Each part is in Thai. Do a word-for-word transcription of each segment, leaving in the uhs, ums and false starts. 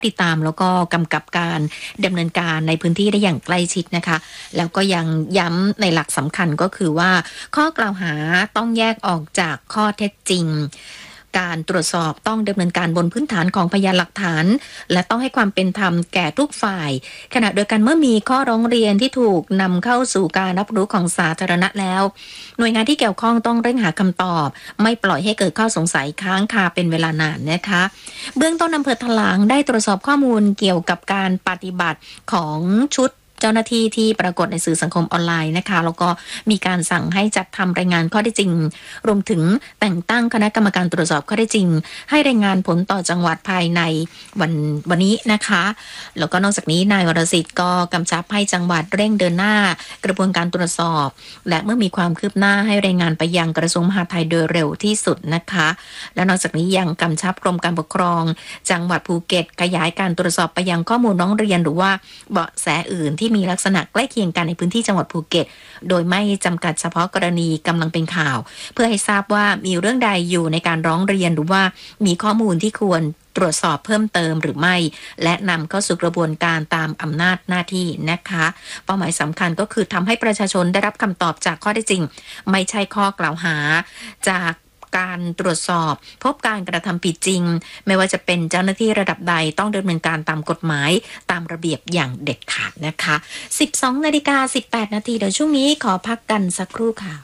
ติดตามแล้วก็กำกับการดำเนินการในพื้นที่ได้อย่างใกล้ชิดนะคะแล้วก็ยังย้ำในหลักสำคัญก็คือว่าข้อกล่าวหาต้องแยกออกจากข้อเท็จจริงการตรวจสอบต้องดำเนินการบนพื้นฐานของพยานหลักฐานและต้องให้ความเป็นธรรมแก่ทุกฝ่ายขณะเดียวกันเมื่อมีข้อร้องเรียนที่ถูกนำเข้าสู่การรับรู้ของสาธารณะแล้วหน่วยงานที่เกี่ยวข้องต้องเร่งหาคำตอบไม่ปล่อยให้เกิดข้อสงสัยค้างคาเป็นเวลานานนะคะเบื้องต้นอำเภอถลางได้ตรวจสอบข้อมูลเกี่ยวกับการปฏิบัติของชุดเจ้าหน้าที่ที่ปรากฏในสื่อสังคมออนไลน์นะคะแล้วก็มีการสั่งให้จัดทำรายงานข้อเท็จจริงรวมถึงแต่งตั้งคณะกรรมการตรวจสอบข้อเท็จจริงให้รายงานผลต่อจังหวัดภายในวันวันนี้นะคะแล้วก็นอกจากนี้นายวรสิทธิ์ก็กำชับให้จังหวัดเร่งเดินหน้ากระบวนการตรวจสอบและเมื่อมีความคืบหน้าให้รายงานไปยังกระทรวงมหาดไทยโดยเร็วที่สุดนะคะและนอกจากนี้ยังกำชับกรมการปกครองจังหวัดภูเก็ตขยายการตรวจสอบไปยังข้อมูลร้องเรียนหรือว่าเบาะแสอื่นที่มีลักษณะใกล้เคียงกันในพื้นที่จังหวัดภูเก็ตโดยไม่จำกัดเฉพาะกรณีกำลังเป็นข่าวเพื่อให้ทราบว่ามีเรื่องใดอยู่ในการร้องเรียนหรือว่ามีข้อมูลที่ควรตรวจสอบเพิ่มเติมหรือไม่และนำเข้าสู่กระบวนการตามอำนาจหน้าที่นะคะเป้าหมายสำคัญก็คือทำให้ประชาชนได้รับคำตอบจากข้อเท็จจริงไม่ใช่ข้อกล่าวหาจากการตรวจสอบพบการกระทำผิดจริงไม่ว่าจะเป็นเจ้าหน้าที่ระดับใดต้องดำเนินการตามกฎหมายตามระเบียบอย่างเด็ดขาดนะคะ สิบสองนาฬิกาสิบแปดนาทีเดี๋ยวช่วงนี้ขอพักกันสักครู่ค่ะ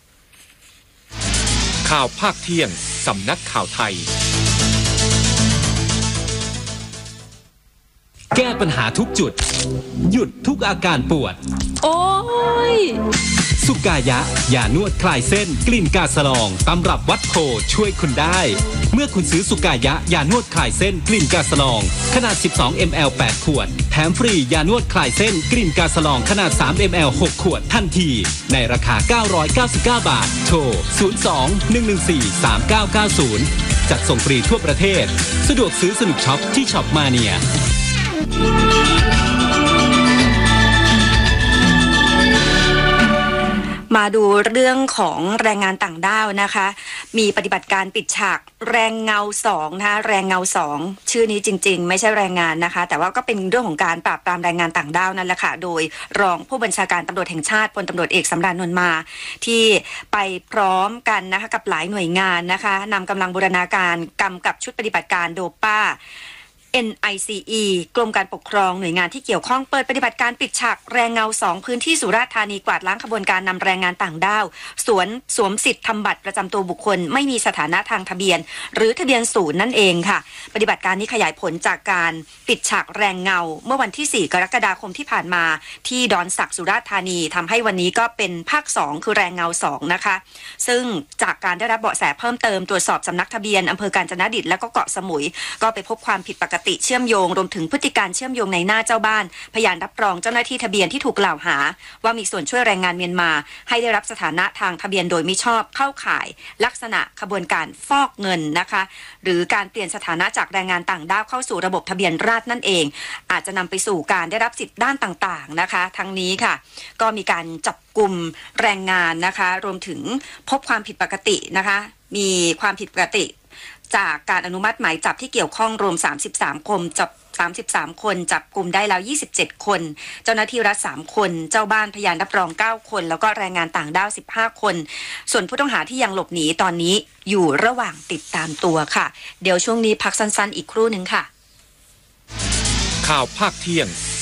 ข่าวภาคเที่ยงสำนักข่าวไทยแก้ปัญหาทุกจุดหยุดทุกอาการปวดโอ้ยสุกายะยานวดคลายเส้นกลิ่นกาสลองตำรับวัดโพช่วยคุณได้เมื่อคุณซื้อสุกายะยานวดคลายเส้นกลิ่นกาสลองขนาด สิบสองมิลลิลิตร แปดขวดแถมฟรียานวดคลายเส้นกลิ่นกาสลองขนาด สามมิลลิลิตร หกขวดทันทีในราคาเก้าร้อยเก้าสิบเก้าบาทโทรศูนย์ สอง หนึ่ง หนึ่ง สี่ สาม เก้า เก้า ศูนย์จัดส่งฟรีทั่วประเทศสะดวกซื้อสนุกช็อปที่ช็อปมาเนียมาดูเรื่องของแรงงานต่างด้าวนะคะมีปฏิบัติการปิดฉากแรงเงาสองนะคะแรงเงาสองชื่อนี้จริงๆไม่ใช่แรงงานนะคะแต่ว่าก็เป็นเรื่องของการปราบปรามแรงงานต่างด้าวนั่นแหละค่ะโดยรองผู้บัญชาการตำรวจแห่งชาติพลตำรวจเอกสำราญนวลมาที่ไปพร้อมกันนะคะกับหลายหน่วยงานนะคะนำกำลังบูรณาการกำกับชุดปฏิบัติการโดป้าเอ็น ไอ ซี อี กรมการปกครองหน่วยงานที่เกี่ยวข้องเปิดปฏิบัติการปิดฉากแรงเงาสองพื้นที่สุราษฎร์ธานีกวาดล้างขบวนการนำแรงงานต่างด้าวสวนสวมสิทธิ์ทำบัตรประจำตัวบุคคลไม่มีสถานะทางทะเบียนหรือทะเบียนศูนย์นั่นเองค่ะปฏิบัติการนี้ขยายผลจากการปิดฉากแรงเงาเมื่อวันที่สี่กรกฎาคมที่ผ่านมาที่ดอนสักสุราษฎร์ธานีทำให้วันนี้ก็เป็นภาคสองคือแรงเงาสองนะคะซึ่งจากการได้รับเบาะแสเพิ่มเติมตรวจสอบสำนักทะเบียนอำเภอกาญจนดิตและก็เกาะสมุยก็ไปพบความผิดปกติเชื่อมโยงรวมถึงพฤติการเชื่อมโยงในหน้าเจ้าบ้านพยานรับรองเจ้าหน้าที่ทะเบียนที่ถูกกล่าวหาว่ามีส่วนช่วยแรงงานเมียนมาให้ได้รับสถานะทางทะเบียนโดยมิชอบเข้าข่ายลักษณะขบวนการฟอกเงินนะคะหรือการเปลี่ยนสถานะจากแรงงานต่างด้าวเข้าสู่ระบบทะเบียนราษฎร์นั่นเองอาจจะนำไปสู่การได้รับสิทธิด้านต่างๆนะคะทั้งนี้ค่ะก็มีการจับกลุ่มแรงงานนะคะรวมถึงพบความผิดปกตินะคะมีความผิดปกติจากการอนุมัติหมายจับที่เกี่ยวข้องรวมสามสิบสามคนจับสามสิบสามคนจับกลุ่มได้แล้วยี่สิบเจ็ดคนเจ้าหน้าที่รัฐสามคนเจ้าบ้านพยานรับรองเก้าคนแล้วก็แรงงานต่างด้าวสิบห้าคนส่วนผู้ต้องหาที่ยังหลบหนีตอนนี้อยู่ระหว่างติดตามตัวค่ะเดี๋ยวช่วงนี้พักสั้นๆอีกครู่นึงค่ะข่าวภาคเที่ยง